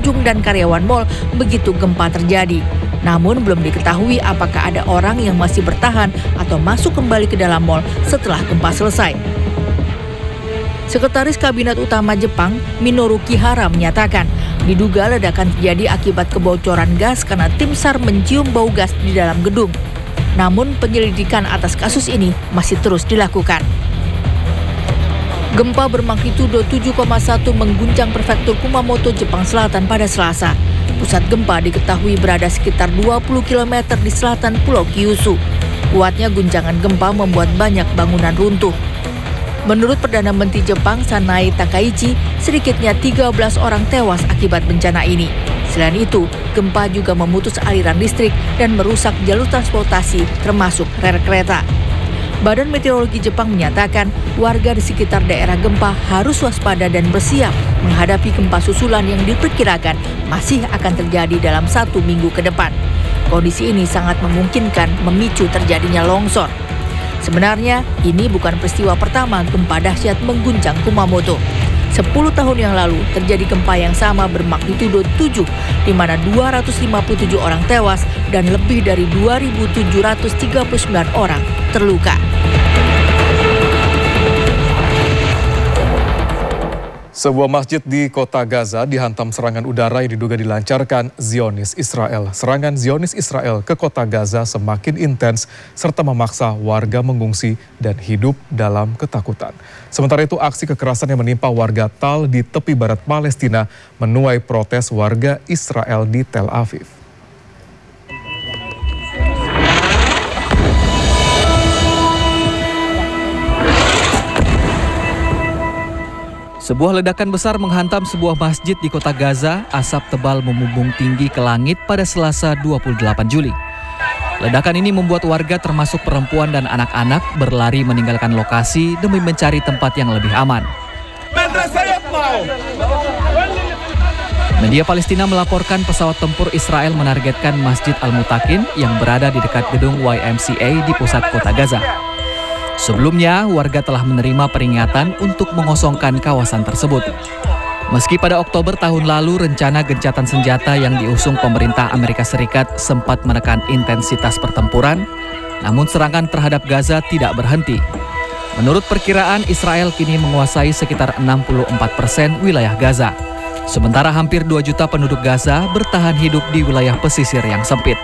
pengunjung dan karyawan mal begitu gempa terjadi. Namun belum diketahui apakah ada orang yang masih bertahan atau masuk kembali ke dalam mal setelah gempa selesai. Sekretaris Kabinet Utama Jepang, Minoru Kihara, menyatakan diduga ledakan terjadi akibat kebocoran gas karena tim SAR mencium bau gas di dalam gedung. Namun penyelidikan atas kasus ini masih terus dilakukan. Gempa bermagnitudo 7,1 mengguncang prefektur Kumamoto, Jepang Selatan pada Selasa. Pusat gempa diketahui berada sekitar 20 km di selatan Pulau Kyushu. Kuatnya guncangan gempa membuat banyak bangunan runtuh. Menurut Perdana Menteri Jepang, Sanae Takaichi, sedikitnya 13 orang tewas akibat bencana ini. Selain itu, gempa juga memutus aliran listrik dan merusak jalur transportasi termasuk rel kereta. Badan Meteorologi Jepang menyatakan warga di sekitar daerah gempa harus waspada dan bersiap menghadapi gempa susulan yang diperkirakan masih akan terjadi dalam 1 minggu ke depan. Kondisi ini sangat memungkinkan memicu terjadinya longsor. Sebenarnya, ini bukan peristiwa pertama gempa dahsyat mengguncang Kumamoto. 10 tahun yang lalu terjadi gempa yang sama bermagnitudo 7, di mana 257 orang tewas dan lebih dari 2.739 orang terluka. Sebuah masjid di kota Gaza dihantam serangan udara yang diduga dilancarkan Zionis Israel. Serangan Zionis Israel ke kota Gaza semakin intens serta memaksa warga mengungsi dan hidup dalam ketakutan. Sementara itu, aksi kekerasan yang menimpa warga Tal di tepi barat Palestina menuai protes warga Israel di Tel Aviv. Sebuah ledakan besar menghantam sebuah masjid di kota Gaza. Asap tebal membumbung tinggi ke langit pada Selasa 28 Juli. Ledakan ini membuat warga termasuk perempuan dan anak-anak berlari meninggalkan lokasi demi mencari tempat yang lebih aman. Media Palestina melaporkan pesawat tempur Israel menargetkan Masjid Al-Mutakin yang berada di dekat gedung YMCA di pusat kota Gaza. Sebelumnya, warga telah menerima peringatan untuk mengosongkan kawasan tersebut. Meski pada Oktober tahun lalu rencana gencatan senjata yang diusung pemerintah Amerika Serikat sempat menekan intensitas pertempuran, namun serangan terhadap Gaza tidak berhenti. Menurut perkiraan, Israel kini menguasai sekitar 64% wilayah Gaza. Sementara hampir 2 juta penduduk Gaza bertahan hidup di wilayah pesisir yang sempit.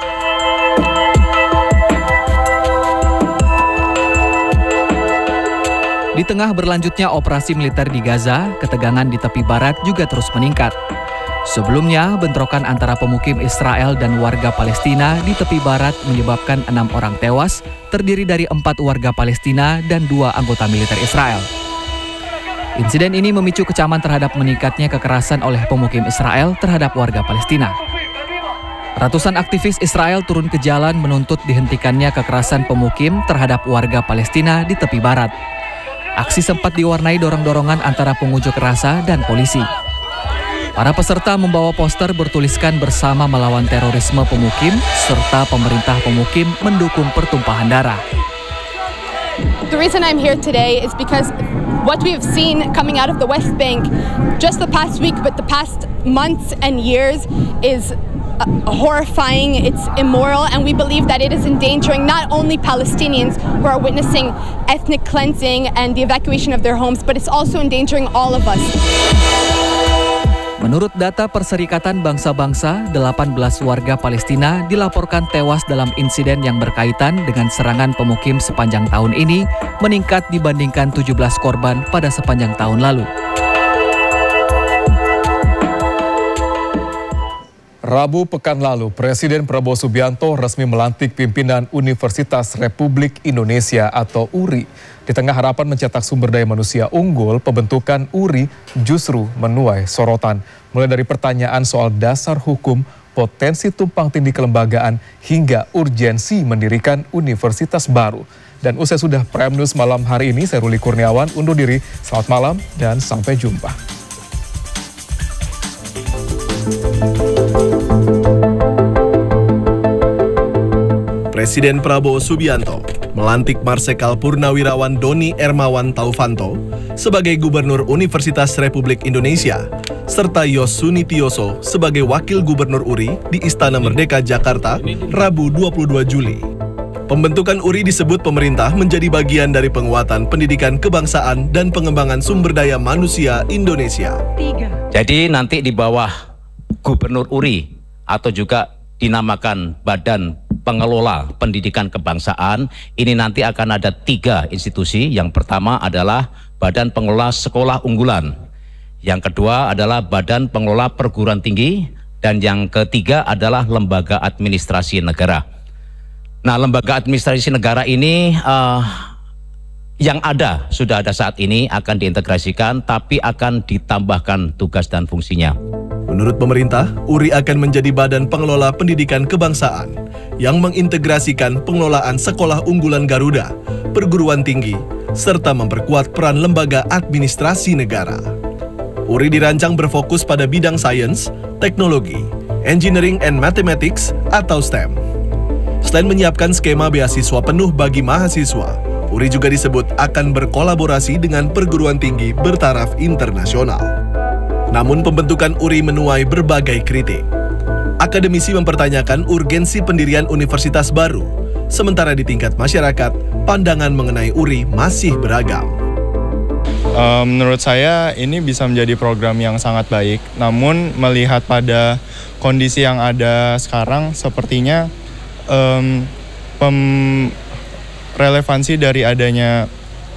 Di tengah berlanjutnya operasi militer di Gaza, ketegangan di tepi barat juga terus meningkat. Sebelumnya, bentrokan antara pemukim Israel dan warga Palestina di tepi barat menyebabkan 6 orang tewas, terdiri dari 4 warga Palestina dan 2 anggota militer Israel. Insiden ini memicu kecaman terhadap meningkatnya kekerasan oleh pemukim Israel terhadap warga Palestina. Ratusan aktivis Israel turun ke jalan menuntut dihentikannya kekerasan pemukim terhadap warga Palestina di tepi barat. Aksi sempat diwarnai dorong-dorongan antara pengunjuk rasa dan polisi. Para peserta membawa poster bertuliskan bersama melawan terorisme pemukim serta pemerintah pemukim mendukung pertumpahan darah. The reason I'm here today is because what we have seen coming out of the West Bank just the past week, but the past months and years is horrifying, it's immoral, and we believe that it is endangering not only Palestinians who are witnessing ethnic cleansing and the evacuation of their homes, but it's also endangering all of us. Menurut data Perserikatan Bangsa-Bangsa, 18 warga Palestina dilaporkan tewas dalam insiden yang berkaitan dengan serangan pemukim sepanjang tahun ini, meningkat dibandingkan 17 korban pada sepanjang tahun lalu. Rabu pekan lalu, Presiden Prabowo Subianto resmi melantik pimpinan Universitas Republik Indonesia atau URI. Di tengah harapan mencetak sumber daya manusia unggul, pembentukan URI justru menuai sorotan. Mulai dari pertanyaan soal dasar hukum, potensi tumpang tindih kelembagaan, hingga urgensi mendirikan universitas baru. Dan usai sudah Prime News malam hari ini, saya Ruli Kurniawan undur diri. Selamat malam dan sampai jumpa. Presiden Prabowo Subianto melantik Marsikal Purnawirawan Doni Ermawan Taufanto sebagai Gubernur Universitas Republik Indonesia serta Yosuni Tioso sebagai Wakil Gubernur URI di Istana Merdeka Jakarta, Rabu 22 Juli. Pembentukan URI disebut pemerintah menjadi bagian dari penguatan pendidikan kebangsaan dan pengembangan sumber daya manusia Indonesia. Jadi nanti di bawah Gubernur URI atau juga dinamakan Badan Pengelola Pendidikan Kebangsaan, ini nanti akan ada 3 institusi. Yang pertama adalah Badan Pengelola Sekolah Unggulan, yang kedua adalah Badan Pengelola Perguruan Tinggi, dan yang ketiga adalah Lembaga Administrasi Negara. Nah, Lembaga Administrasi Negara ini yang sudah ada saat ini akan diintegrasikan, tapi akan ditambahkan tugas dan fungsinya. Menurut pemerintah, URI akan menjadi Badan Pengelola Pendidikan Kebangsaan yang mengintegrasikan pengelolaan sekolah unggulan Garuda, perguruan tinggi, serta memperkuat peran lembaga administrasi negara. URI dirancang berfokus pada bidang sains, teknologi, engineering and mathematics atau STEM. Selain menyiapkan skema beasiswa penuh bagi mahasiswa, URI juga disebut akan berkolaborasi dengan perguruan tinggi bertaraf internasional. Namun pembentukan URI menuai berbagai kritik. Akademisi mempertanyakan urgensi pendirian universitas baru, sementara di tingkat masyarakat, pandangan mengenai URI masih beragam. Menurut saya ini bisa menjadi program yang sangat baik, namun melihat pada kondisi yang ada sekarang, sepertinya relevansi dari adanya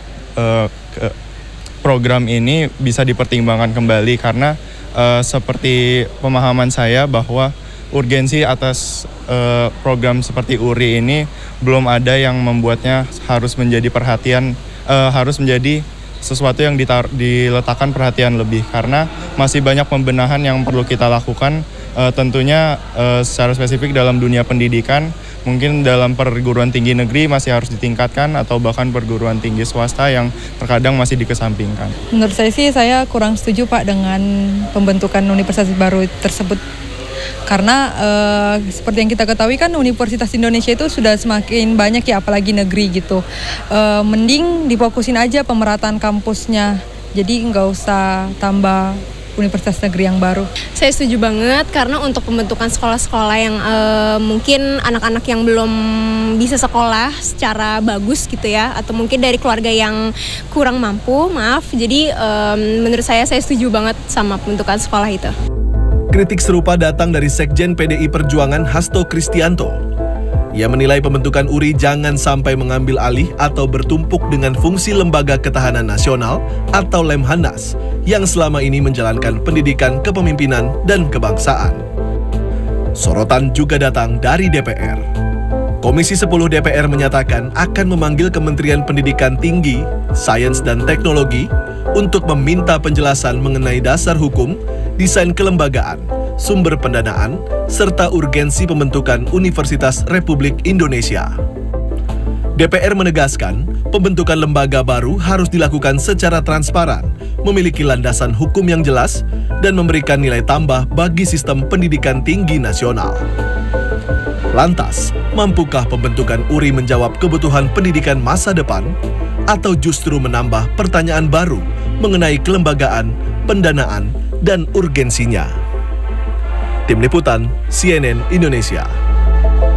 program ini bisa dipertimbangkan kembali, karena seperti pemahaman saya bahwa urgensi atas program seperti URI ini belum ada yang membuatnya harus menjadi perhatian, harus menjadi sesuatu yang diletakkan perhatian lebih, karena masih banyak pembenahan yang perlu kita lakukan, tentunya secara spesifik dalam dunia pendidikan, mungkin dalam perguruan tinggi negeri masih harus ditingkatkan, atau bahkan perguruan tinggi swasta yang terkadang masih dikesampingkan. Menurut saya kurang setuju Pak dengan pembentukan universitas baru tersebut. Karena seperti yang kita ketahui kan Universitas Indonesia itu sudah semakin banyak ya, apalagi negeri gitu. Mending difokusin aja pemerataan kampusnya, jadi nggak usah tambah universitas negeri yang baru. Saya setuju banget, karena untuk pembentukan sekolah-sekolah yang mungkin anak-anak yang belum bisa sekolah secara bagus gitu ya, atau mungkin dari keluarga yang kurang mampu, jadi menurut saya setuju banget sama pembentukan sekolah itu. Kritik serupa datang dari Sekjen PDI Perjuangan Hasto Kristianto. Ia menilai pembentukan URI jangan sampai mengambil alih atau bertumpuk dengan fungsi Lembaga Ketahanan Nasional atau Lemhanas yang selama ini menjalankan pendidikan kepemimpinan dan kebangsaan. Sorotan juga datang dari DPR. Komisi 10 DPR menyatakan akan memanggil Kementerian Pendidikan Tinggi, Sains dan Teknologi untuk meminta penjelasan mengenai dasar hukum, desain kelembagaan, sumber pendanaan, serta urgensi pembentukan Universitas Republik Indonesia. DPR menegaskan, pembentukan lembaga baru harus dilakukan secara transparan, memiliki landasan hukum yang jelas, dan memberikan nilai tambah bagi sistem pendidikan tinggi nasional. Lantas, mampukah pembentukan URI menjawab kebutuhan pendidikan masa depan, atau justru menambah pertanyaan baru mengenai kelembagaan, pendanaan, dan urgensinya? Tim Liputan CNN Indonesia.